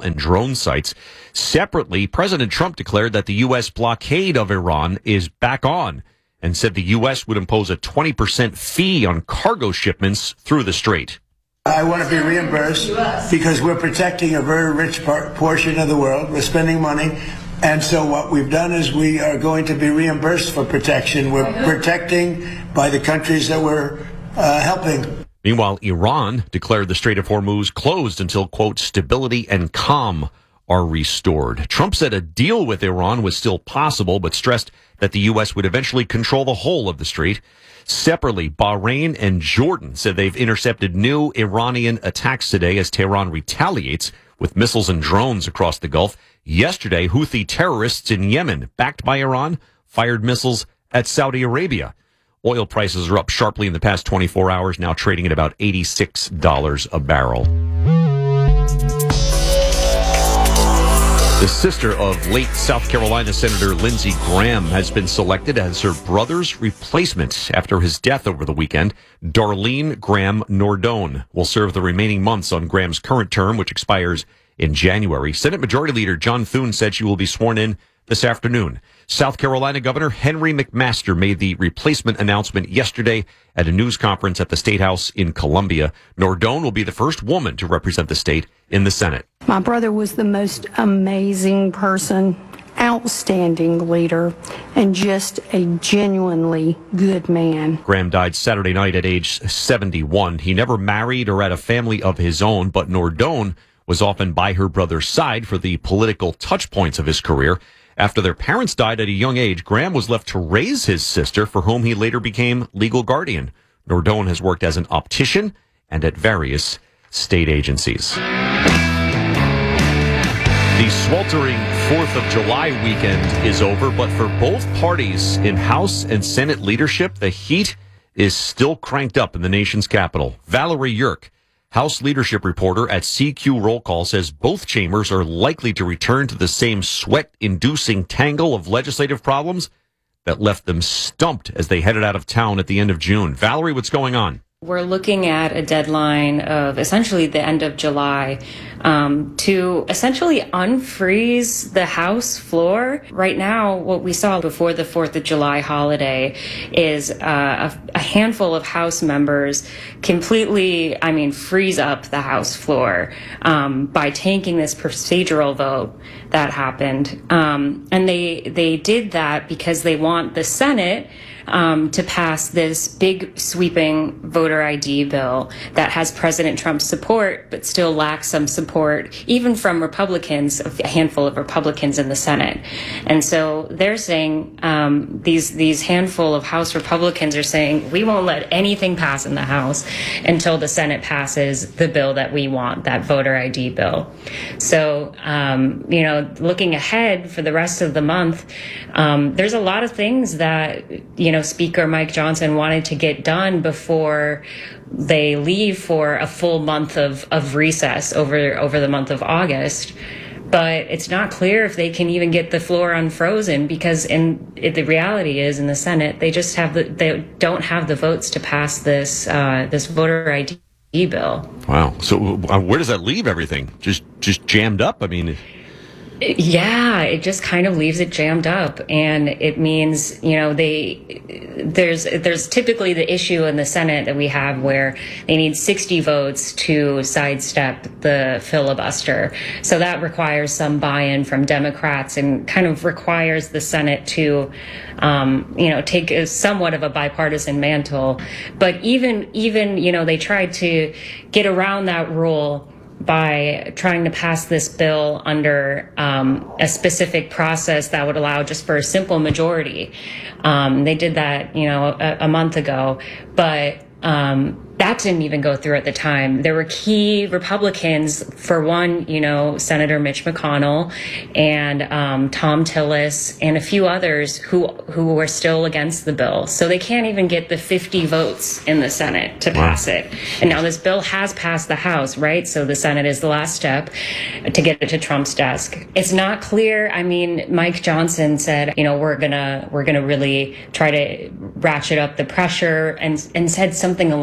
and drone sites. Separately, President Trump declared that the U.S. blockade of Iran is back on and said the U.S. would impose a 20% fee on cargo shipments through the strait. I want to be reimbursed because we're protecting a very rich portion of the world. We're spending money. And so what we've done is we are going to be reimbursed for protection. We're protecting by the countries that we're helping. Meanwhile, Iran declared the Strait of Hormuz closed until, quote, stability and calm are restored. Trump said a deal with Iran was still possible, but stressed that the U.S. would eventually control the whole of the strait. Separately, Bahrain and Jordan said they've intercepted new Iranian attacks today as Tehran retaliates with missiles and drones across the Gulf. Yesterday, Houthi terrorists in Yemen, backed by Iran, fired missiles at Saudi Arabia. Oil prices are up sharply in the past 24 hours, now trading at about $86 a barrel. The sister of late South Carolina Senator Lindsey Graham has been selected as her brother's replacement after his death over the weekend. Darlene Graham Nordone will serve the remaining months on Graham's current term, which expires in January. Senate Majority Leader John Thune said she will be sworn in this afternoon. South Carolina Governor Henry McMaster made the replacement announcement yesterday at a news conference at the State House in Columbia. Nordone will be the first woman to represent the state in the Senate. My brother was the most amazing person, outstanding leader, and just a genuinely good man. Graham died Saturday night at age 71. He never married or had a family of his own, but Nordone was often by her brother's side for the political touch points of his career. After their parents died at a young age, Graham was left to raise his sister, for whom he later became legal guardian. Nordone has worked as an optician and at various state agencies. The sweltering 4th of July weekend is over, but for both parties in House and Senate leadership, the heat is still cranked up in the nation's capital. Valerie Yerk, House leadership reporter at CQ Roll Call, says both chambers are likely to return to the same sweat-inducing tangle of legislative problems that left them stumped as they headed out of town at the end of June. Valerie, what's going on? We're looking at a deadline of essentially the end of July to essentially unfreeze the House floor. Right now, what we saw before the 4th of July holiday is a handful of House members completely, freeze up the House floor by taking this procedural vote that happened. And they did that because they want the Senate to pass this big sweeping voter ID bill that has President Trump's support, but still lacks some support, even from Republicans, a handful of Republicans in the Senate. And so they're saying, these handful of House Republicans are saying, we won't let anything pass in the House until the Senate passes the bill that we want, that voter ID bill. So, looking ahead for the rest of the month, there's a lot of things that, Speaker Mike Johnson wanted to get done before they leave for a full month of recess over the month of August. But it's not clear if they can even get the floor unfrozen because the reality is in the Senate, they don't have the votes to pass this voter ID bill. Wow. So where does that leave everything? Just jammed up? Yeah, it just kind of leaves it jammed up, and it means, there's typically the issue in the Senate that we have where they need 60 votes to sidestep the filibuster. So that requires some buy-in from Democrats and kind of requires the Senate to, take somewhat of a bipartisan mantle. But even, they tried to get around that rule by trying to pass this bill under a specific process that would allow just for a simple majority. They did that, a month ago, but that didn't even go through at the time. There were key Republicans, for one, Senator Mitch McConnell and Tom Tillis and a few others who were still against the bill. So they can't even get the 50 votes in the Senate to pass it. And now this bill has passed the House, right? So the Senate is the last step to get it to Trump's desk. It's not clear. Mike Johnson said, we're gonna really try to ratchet up the pressure and said something along the lines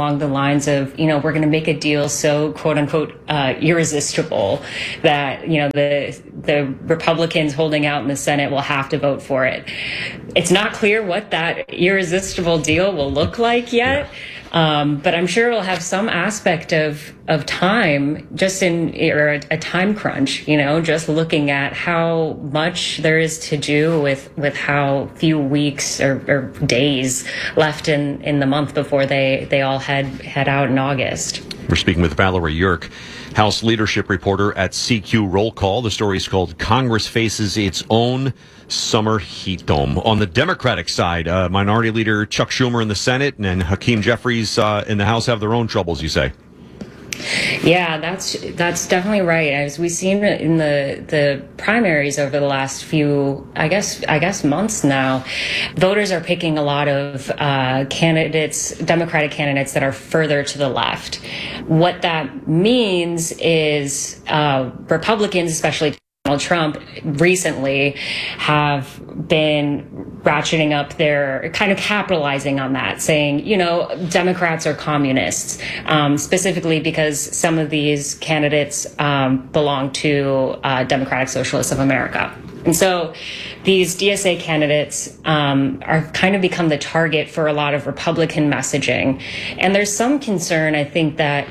lines of, we're going to make a deal so quote unquote irresistible that, the Republicans holding out in the Senate will have to vote for it. It's not clear what that irresistible deal will look like yet. But I'm sure it'll have some aspect of time, or a time crunch, just looking at how much there is to do with how few weeks or days left in the month before they all head out in August. We're speaking with Valerie Yerk, House leadership reporter at CQ Roll Call. The story is called Congress Faces Its Own Summer Heat Dome. On the Democratic side, Minority Leader Chuck Schumer in the Senate and Hakeem Jeffries in the House have their own troubles, you say? Yeah, that's definitely right. As we've seen in the primaries over the last few, I guess months now, voters are picking a lot of Democratic candidates that are further to the left. What that means is Republicans, especially Donald Trump, recently have been ratcheting up their, kind of capitalizing on that, saying, Democrats are communists, specifically because some of these candidates belong to Democratic Socialists of America. And so these DSA candidates are kind of become the target for a lot of Republican messaging. And there's some concern, I think, that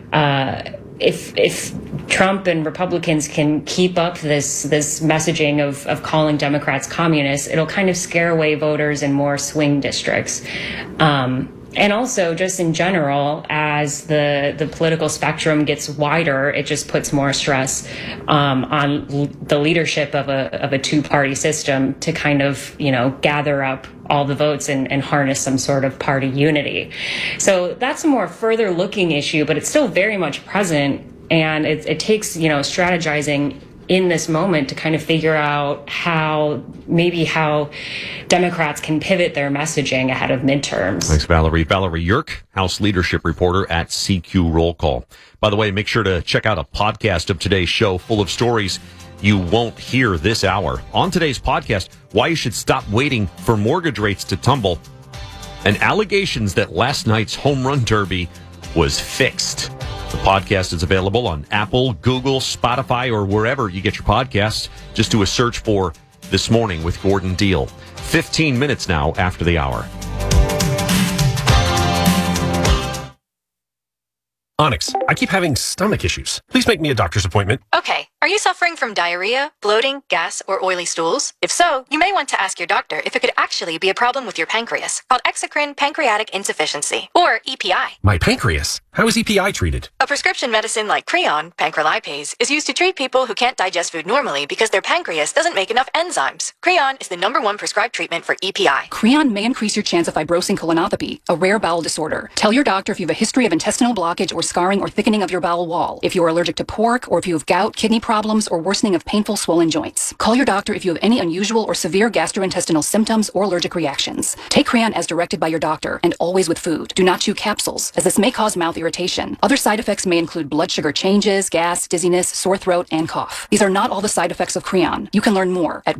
if Trump and Republicans can keep up this messaging of calling Democrats communists, it'll kind of scare away voters in more swing districts. And also, just in general, as the political spectrum gets wider, it just puts more stress on the leadership of a two-party system to kind of, gather up all the votes and harness some sort of party unity. So that's a more further-looking issue, but it's still very much present, and it takes, strategizing in this moment to kind of figure out how Democrats can pivot their messaging ahead of midterms. Thanks, Valerie. Valerie Yerk, House leadership reporter at CQ Roll Call. By the way, make sure to check out a podcast of today's show full of stories you won't hear this hour. On today's podcast, why you should stop waiting for mortgage rates to tumble, and allegations that last night's home run derby was fixed. The podcast is available on Apple, Google, Spotify, or wherever you get your podcasts. Just do a search for This Morning with Gordon Deal. 15 minutes now after the hour. Onyx, I keep having stomach issues. Please make me a doctor's appointment. Okay, are you suffering from diarrhea, bloating, gas, or oily stools? If so, you may want to ask your doctor if it could actually be a problem with your pancreas, called exocrine pancreatic insufficiency, or EPI. My pancreas? How is EPI treated? A prescription medicine like Creon, pancrelipase, is used to treat people who can't digest food normally because their pancreas doesn't make enough enzymes. Creon is the #1 prescribed treatment for EPI. Creon may increase your chance of fibrosing colonopathy, a rare bowel disorder. Tell your doctor if you have a history of intestinal blockage or scarring or thickening of your bowel wall, if you are allergic to pork, or if you have gout, kidney problems, or worsening of painful swollen joints. Call your doctor if you have any unusual or severe gastrointestinal symptoms or allergic reactions. Take Creon as directed by your doctor, and always with food. Do not chew capsules, as this may cause mouth irritation. Other side effects may include blood sugar changes, gas, dizziness, sore throat, and cough. These are not all the side effects of Creon. You can learn more at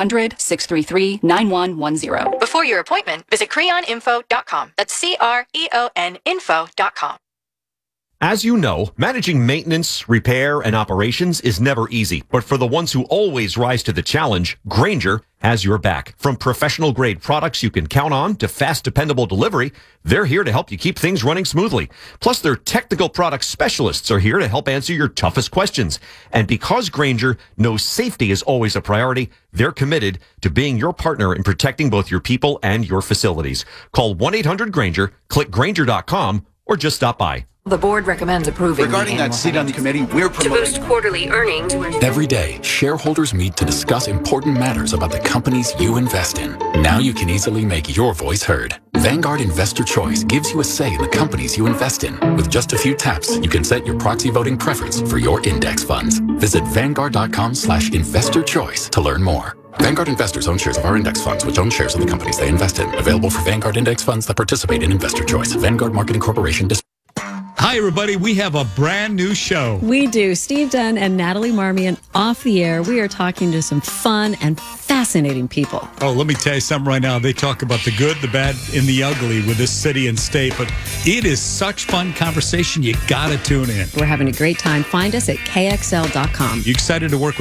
1-800-633-9110. Before your appointment, visit creoninfo.com. That's CREON info.com. As you know, managing maintenance, repair, and operations is never easy. But for the ones who always rise to the challenge, Grainger has your back. From professional-grade products you can count on to fast, dependable delivery, they're here to help you keep things running smoothly. Plus, their technical product specialists are here to help answer your toughest questions. And because Grainger knows safety is always a priority, they're committed to being your partner in protecting both your people and your facilities. Call 1-800-GRAINGER, click Grainger.com, or just stop by. The board recommends approving. Regarding that seat on the committee, we're promoting to boost quarterly earnings. Every day, shareholders meet to discuss important matters about the companies you invest in. Now you can easily make your voice heard. Vanguard Investor Choice gives you a say in the companies you invest in. With just a few taps, you can set your proxy voting preference for your index funds. Visit Vanguard.com/investorchoice to learn more. Vanguard investors own shares of our index funds, which own shares of the companies they invest in. Available for Vanguard index funds that participate in Investor Choice. Vanguard Marketing Corporation. Hi, everybody. We have a brand new show. We do. Steve Dunn and Natalie Marmion off the air. We are talking to some fun and fascinating people. Oh, let me tell you something right now. They talk about the good, the bad, and the ugly with this city and state, but it is such fun conversation. You got to tune in. We're having a great time. Find us at KXL.com. You excited to work with